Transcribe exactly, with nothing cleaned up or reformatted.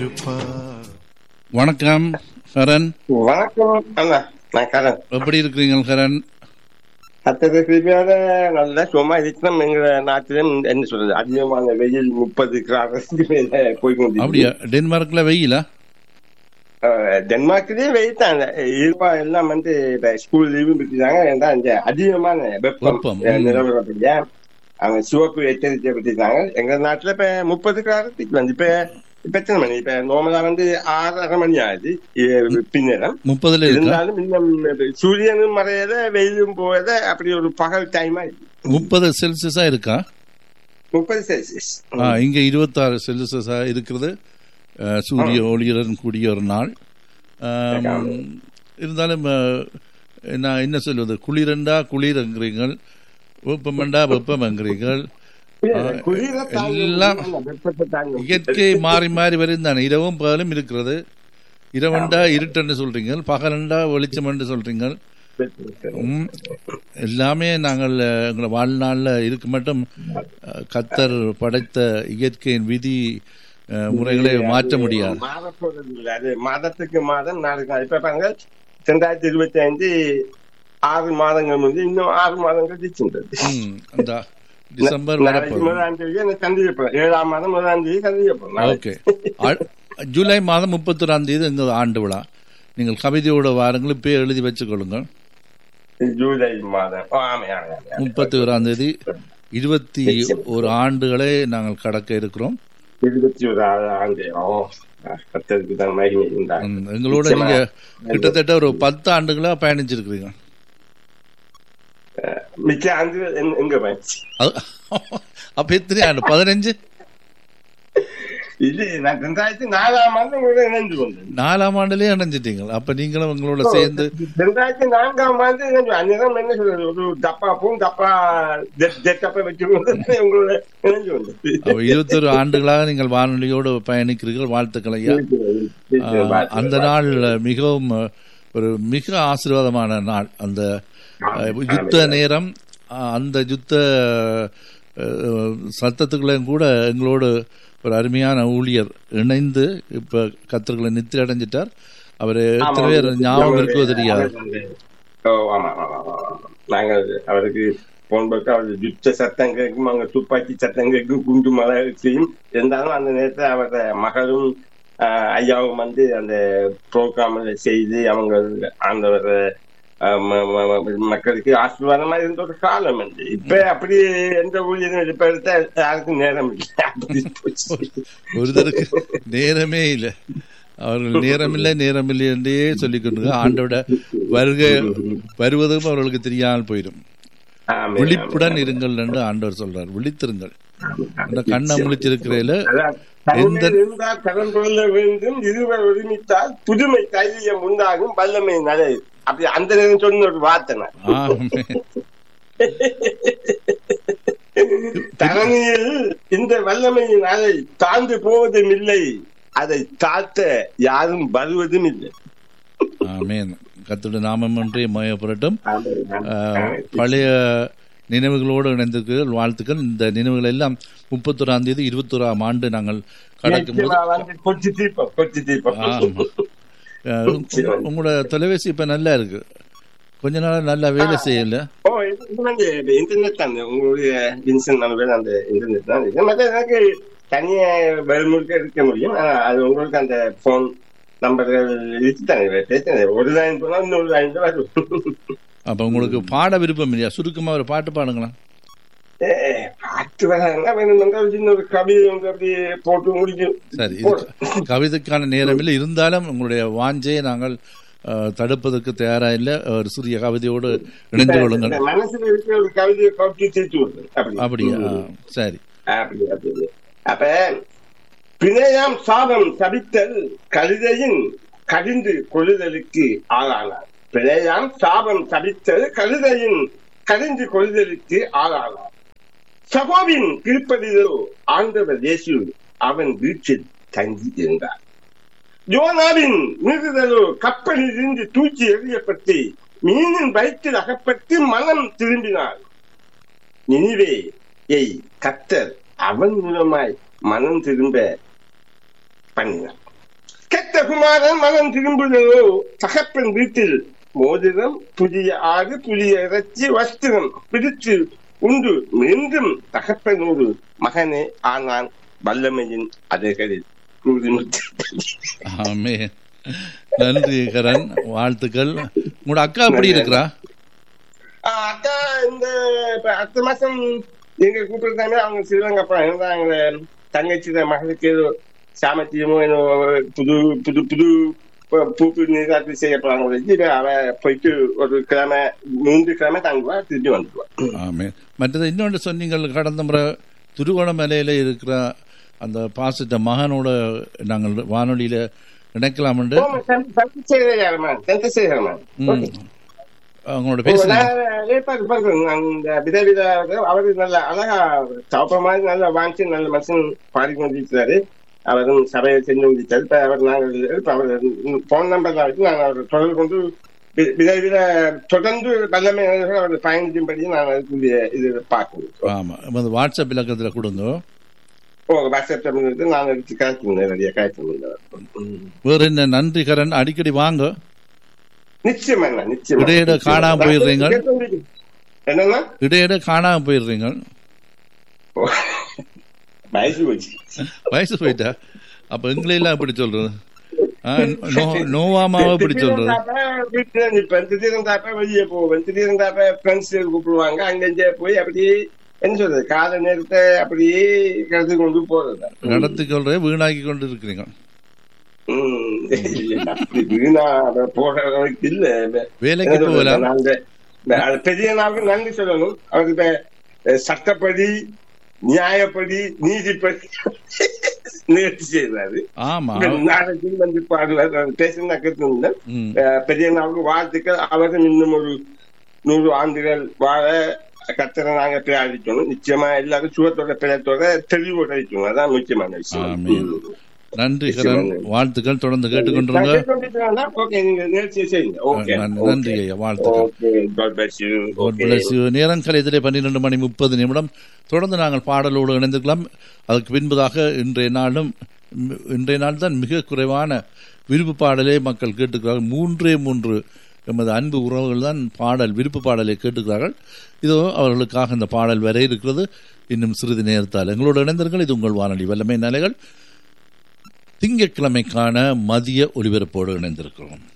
இருப்பார். வணக்கம் கரண். வணக்கம் அண்ணா, நான் கரண். எப்படி இருக்கிறீங்க கரண்? அத்தனை கிருமியான நல்ல சும்மா இருக்கணும். எங்க நாட்டிலும் என்ன சொல்றது, அதிகமான வெயில் முப்பது கிராமத்துக்கு மேல போய் கொண்டு. அப்படியா? டென்மார்க்ல வெயிலா? டென்மார்க்லயே வெயில் தான் இருப்பா. எல்லாம் வந்து இப்ப ஸ்கூல் லீவும் விட்டுட்டாங்க. ஏன்னா இந்த அதிகமான வெப்பம் நிலவரப்படியா அவங்க சிவப்பு எச்சரிக்கை விட்டுட்டாங்க. எங்க நாட்டுல இப்ப முப்பது கிராமத்துக்கு வந்து இப்ப இப்ப எத்தனை மணி? இப்ப நார்மலா வந்து ஆறரை மணி ஆகுது பின்னரம். முப்பதுல இருந்தாலும் இன்னும் சூரியனும் மறையத வெயிலும் போவத அப்படி ஒரு பகல் டைமா முப்பது செல்சியஸா இருக்கா? முப்பது செல்சியஸ். இங்க இருபத்தி ஆறு செல்சியஸா இருக்கிறது. சூரிய ஒளியுடன் கூடிய ஒரு நாள். இருந்தாலும் நான் என்ன சொல்வது, குளிரண்டா குளிரங்கிறீர்கள், வெப்பமண்டா வெப்பமங்கிறீர்கள். எல்லாம் இயற்கை மாறி மாறி வரும் தானே. இரவும் பகலும் இருக்கிறது. இரவண்டா இருட்டன்னு சொல்றீங்க, பகலண்டா வெளிச்சம் என்று சொல்றீங்க. எல்லாமே நாங்கள் எங்களை வாழ்நாள்ல இருக்க மட்டும் கத்தர் படைத்த இயற்கையின் விதி முறைகளை மாற்ற முடியாது. அது மாதத்துக்கு மாதம் நாளைக்கு இப்ப பாருங்க, ரெண்டாயிரத்தி இருபத்தி ஐந்து ஆறு மாதங்கள் வந்து இன்னும் ஆறு மாதங்கள் டிசம்பர் ஏழாம் மாதம் முதலாம் தேதி சந்திக்கப்போம். ஓகே, ஜூலை மாதம் முப்பத்தி ஒராம் தேதி எங்க ஆண்டு விழா. நீங்கள் கவிதையோட வாரங்கள் இப்ப எழுதி வச்சுக்கொள்ளுங்கள். ஜூலை மாதம் முப்பத்தி ஒராம் தேதி இருபத்தி ஒரு ஆண்டுகளை நாங்கள் கடக்க இருக்கிறோம். இருபத்தி ஒரு ஆண்டு எங்களோட நீங்க கிட்டத்தட்ட ஒரு பத்து ஆண்டுகளா பயணிச்சிருக்கிறீங்க. மிச்ச ஆண்டு எங்க பயணிச்சு? அப்ப எத்தனை ஆண்டு? பதினஞ்சு. இது நான் ரெண்டாயிரத்தி நாலாம் ஆண்டு இணைஞ்சு கொண்டேன். நாலாம் ஆண்டுலயே இணைஞ்சிட்டீங்க. அப்ப நீங்களும் உங்களோட சேர்ந்து ரெண்டாயிரத்தி நான்காம் ஆண்டு அந்நேரம் என்ன சொல்றது, ஒரு டப்பாப்பும் டப்பா டப்பா வச்சு கொண்டு உங்களோட இணைஞ்சு கொண்டது. இருபத்தி ஒரு ஆண்டுகளாக நீங்கள் வானொலியோடு பயணிக்கிறீர்கள். வாழ்த்துக்கள் ஐயா. அந்த நாள் மிகவும் ஒரு மிக ஆசீர்வாதமான நாள். அந்த யுத்த நேரம், அந்த யுத்த சத்தத்துக்குள்ளையும் கூட எங்களோடு ஒரு அருமையான ஊழியர் இணைந்து இப்ப கத்தர்களை நித்திரை அடைஞ்சிட்டார். அவரு எத்தனை பேர் ஞாபகம் இருக்கோ தெரியாது. நாங்கள் அவருக்கு போன்போக்கு அவரு யுத்த சத்தம் கேட்கும், அவங்க துப்பாக்கி சத்தம் கேட்கும், குண்டு மழை செய்யும். இருந்தாலும் அந்த நேரத்தில் அவர மகளும் ஐயாவும் வந்து அந்த ப்ரோக்ராம் செய்து அவங்க ஆண்டவர் மக்களுக்கு ஆசீர்வாதமா இருந்த ஒரு காலம் வந்து. இப்ப அப்படி எந்த ஊழியரும் இப்ப எடுத்தா யாருக்கும் நேரம் இல்லை. ஒருத்தருக்கு நேரமே இல்லை. அவர்கள் நேரம் இல்லை நேரம் இல்லை என்றே சொல்லிக் கொண்டு ஆண்டோட வருகை வருவதும் அவர்களுக்கு தெரியாமல் போயிடும். விழிப்புடன் இருங்கள் என்று ஆண்டவர் சொல்றார். விழித்திருங்கள். கண்ணை முழிச்சிருக்கிறதுல கடன் கொள்ள வேண்டும். இருவர் ஒருமித்தால் புதுமை தைரியம் உண்டாகும், வல்லமை நடை. அப்படி அந்த நேரம் சொன்ன ஒரு வார்த்தை. தரணியில் இந்த வல்லமையின் அலை தாழ்ந்து போவதும் இல்லை, அதை தாழ்த்த யாரும் வருவதும் இல்லை. ஆமென். கர்த்தருடைய நாமம் ஒன்றே மகிமைப்படட்டும். பழைய நினைவுகளோடு இணைந்திருக்கிறீர்கள். வாழ்த்துக்கள். இந்த நினைவுகள் எல்லாம் முப்பத்தி ஒராம் தேதி இருபத்தி ஓராம் ஆண்டு நாங்கள் கடக்கும் போது. உங்களோட தொலைபேசி இப்ப நல்லா இருக்கு. கொஞ்ச நாள் நல்லா வேலை செய்யல. இன்டர்நெட் தான் உங்களுடைய அந்த இன்டர்நெட் தான் எனக்கு தனியா வெளிமுழுக்க இருக்க முடியும். அது உங்களுக்கு அந்த போன் நம்பர்கள் இருக்கு. ஒரு லைன் போனா இன்னொரு லைன் வரும். அப்ப உங்களுக்கு பாட விருப்பம் இல்லையா? சுருக்கமா ஒரு பாட்டு பாடுங்களா? பாட்டு வேணும், கவிதை அப்படி போட்டு முடிக்கும். சரி, கவிதைக்கான நேரம் இல்லை. இருந்தாலும் உங்களுடைய வாஞ்சையை நாங்கள் தடுப்பதற்கு தயாரா இல்லை. ஒரு சிறிய கவிதையோடு இணைந்து கொள்ளுங்கள். மனசுல இருக்கிற ஒரு கவிதையை கவிதை சேர்த்து விடுங்க. அப்படியா? சரி. அப்ப பிணையாம் சாபம் தவித்தல் கழுதையின் கடிந்து கொள்ளுதலுக்கு ஆளானார். பிழையாம் சாபம் தவித்தல் கழுதையின் கடிந்து கொள்ளுதலுக்கு ஆளானார். சபாவின் திருப்பதிலோ ஆண்டவர் இயேசு அவன் வீட்டில் தங்கி இருந்தார். யோனாவின் மீறுதலோ கப்பலில் இருந்து தூக்கி எறியப்பட்டு மீனின் வயிற்றில் அகப்பட்டு மனம் திரும்பினார். நினிவேயை கர்த்தர் அவன் மூலமாய் மனம் திரும்ப பண்ணினார். குமாரன் மகன் திரும்புதோ தகப்பன் வீட்டில் மோதிரம் புதிய ஆறு புதிய இறைச்சி வஸ்திரம் பிடித்து உண்டு மீண்டும் தகப்பனோடு மகனே ஆனான் வல்லமையின் அதைகளில். ஆமே, நன்றி கரண், வாழ்த்துக்கள். உங்களோட அக்கா எப்படி இருக்கிறா? அக்கா இந்த அடுத்த மாசம் எங்க கூப்பிடுறாங்க. அவங்க ஸ்ரீலங்கா போறாங்க. தங்கச்சி மகளுக்கு ஏதோ சாமத்தியமோ ஏதோ புது புது புது பூப்பு நீராட்டு செய்ய போறாங்க. அவ போயிட்டு ஒரு கிழமை மூன்று கிழமை தங்குவா, திரும்பி வந்துடுவா. ஆமே. மற்றது இன்னொன்று சொன்னீங்கள், கடந்த முறை திருகோணமலையில இருக்கிற அந்த பாசிட்ட மகனோட நாங்கள் வானொலியில இணைக்கலாம். அவங்களோட பேசுங்க. ஏற்பாடு பண்றோம். விதவித அவரு நல்ல அழகா சாப்ப மாதிரி நல்ல வாங்கி நல்ல மனுஷன் பாடிக்கொண்டிருக்கிறாரு. அவரும் சபையை செஞ்சு முடிச்சாரு. இப்ப அவர் நாங்கள் அவர் போன் நம்பர் தான் வச்சு நாங்கள் அவர் தொடர்பு கொண்டு விதவித தொடர்ந்து வல்லமை அவர் பயணிக்கும்படி நாங்கள் அதுக்குரிய இது பார்க்கணும். ஆமா, வாட்ஸ்அப் இலக்கத்துல கொடுங்க. வேற என்ன? நன்றி கரண், அடிக்கடி வாங்க. நிச்சயமா நிச்சயமா. இடையிட காணாம போயிடுறீங்க. என்னன்னா இடையிட காணாம போயிடுறீங்க. வயசு போச்சு. வயசு போயிட்டா அப்ப எங்களை எல்லாம் எப்படி சொல்றது? நோவாமாவை எப்படி சொல்றது? வெளியே போவேன். திடீர்ந்தாப்ப ஃப்ரெண்ட்ஸ் கூப்பிடுவாங்க. அங்க போய் அப்படியே என்ன சொல்றது, கால நேரத்தை அப்படியே கடத்தி கொண்டு போறது. நடத்தி கொள்ற வீணாக்கி கொண்டு இருக்கிறீங்க. வீணா போற அளவுக்கு இல்ல. வேலைக்கு போகலாம். பெரிய நாளுக்கு நன்றி சொல்லணும். அவருக்கு சட்டப்படி நியாயப்படி நீதிப்படி நிகழ்ச்சி செய்யறாரு. நாளைக்கு வந்து பாடுவார். பேசுனா கேட்டு பெரிய நாளுக்கு வாழ்த்துக்கள். அவரும் இன்னும் ஒரு நூறு ஆண்டுகள் வாழ கத்தரை நாங்க பிரார்த்திக்கணும். நிச்சயமா எல்லாரும் சுகத்தோட பிழைத்தோட தெளிவோட இருக்கணும். அதான் முக்கியமான விஷயம். நன்றி கரண், வாழ்த்துக்கள். தொடர்ந்து கேட்டுக்கொண்டிருங்க. நன்றி ஐயா, வாழ்த்துக்கள். நேரம் கலையத்திலே பன்னிரண்டு மணி முப்பது நிமிடம். தொடர்ந்து நாங்கள் பாடலோடு இணைந்துக்கலாம். அதுக்கு பின்பதாக இன்றைய நாளும் இன்றைய நாள் தான் மிக குறைவான விருப்பு பாடலே மக்கள் கேட்டுக்கிறார்கள். மூன்றே மூன்று எமது அன்பு உறவுகள் தான் பாடல் விருப்பு பாடலை கேட்டுக்கிறார்கள். இதோ அவர்களுக்காக இந்த பாடல் வர இருக்கிறது இன்னும் சிறிது நேரத்தால். எங்களோடு இணைந்தீர்கள். இது உங்கள் வானொலி வல்லமை நிலைகள். திங்கட்கிழமைக்கான மதிய ஒலிபரப்போடு இணைந்திருக்கிறோம்.